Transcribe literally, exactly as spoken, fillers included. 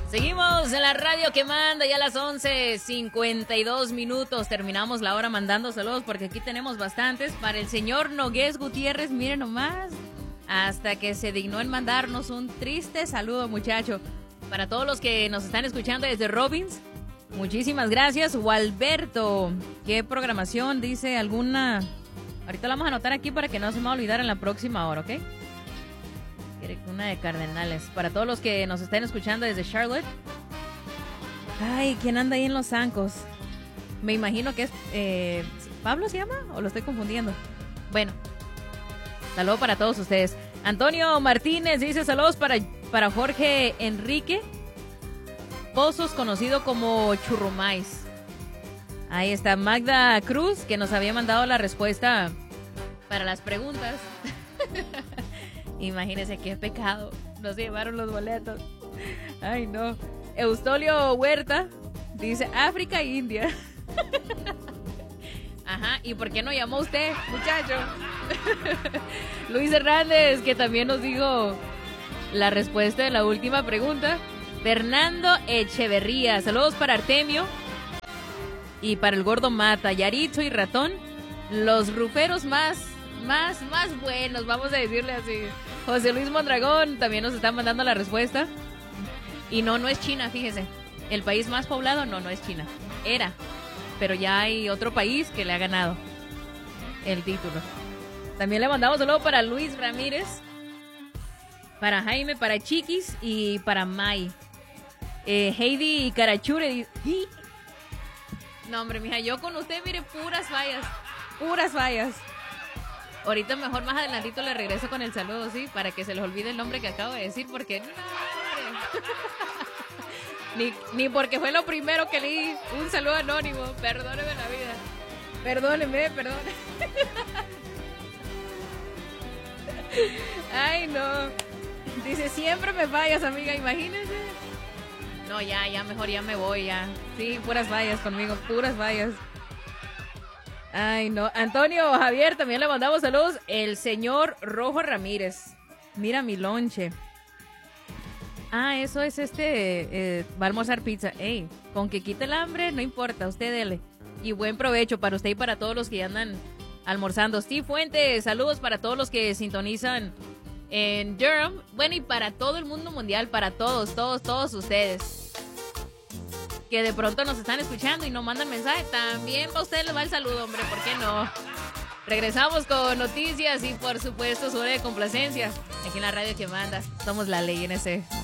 Seguimos en la radio que manda, ya a las once cincuenta y dos minutos. Terminamos la hora mandando saludos porque aquí tenemos bastantes. Para el señor Nogués Gutiérrez, miren nomás, hasta que se dignó en mandarnos un triste saludo, muchacho. Para todos los que nos están escuchando desde Robbins, muchísimas gracias. Walberto, ¿qué programación? Dice alguna... Ahorita la vamos a anotar aquí para que no se me va a olvidar en la próxima hora, ¿ok? Una de Cardenales. Para todos los que nos estén escuchando desde Charlotte. Ay, ¿quién anda ahí en Los Zancos? Me imagino que es... Eh, ¿Pablo se llama? ¿O lo estoy confundiendo? Bueno, saludo para todos ustedes. Antonio Martínez dice saludos para, para Jorge Enrique Pozos, conocido como Churrumais. Ahí está Magda Cruz, que nos había mandado la respuesta para las preguntas. Imagínense qué pecado. Nos llevaron los boletos. Ay, no. Eustolio Huerta dice África e India. Ajá, ¿y por qué no llamó usted, muchacho? Luis Hernández, que también nos dijo la respuesta de la última pregunta. Fernando Echeverría, saludos para Artemio y para el Gordo Mata, Yaritzo y Ratón, los ruferos más, más, más buenos, vamos a decirle así. José Luis Mondragón también nos está mandando la respuesta. Y no, no es China, fíjese. El país más poblado, no, no es China. Era, pero ya hay otro país que le ha ganado el título. También le mandamos saludo para Luis Ramírez, para Jaime, para Chiquis y para Mai. Eh, Heidi Carachure. No, hombre, mija, yo con usted, mire, puras fallas. Puras fallas. Ahorita mejor más adelantito le regreso con el saludo, ¿sí? Para que se les olvide el nombre que acabo de decir, porque... No, ni, ni porque fue lo primero que leí. Un saludo anónimo. Perdóneme la vida. Perdóneme, perdóneme. Ay, no. Dice, siempre me fallas, amiga, imagínese. No, ya, ya, mejor ya me voy, ya. Sí, puras fallas conmigo, puras fallas. Ay, no. Antonio Javier, también le mandamos saludos. El señor Rojo Ramírez. Mira mi lonche. Ah, eso es este. Eh, va a almorzar pizza. Ey, con que quite el hambre, no importa, usted dele. Y buen provecho para usted y para todos los que ya andan almorzando. Steve Fuentes, saludos para todos los que sintonizan en Durham. Bueno, y para todo el mundo mundial, para todos, todos, todos ustedes que de pronto nos están escuchando y nos mandan mensaje, también para ustedes les va el saludo, hombre, ¿por qué no? Regresamos con noticias y por supuesto su hora de complacencia aquí en la radio que manda. Somos la ley en ese.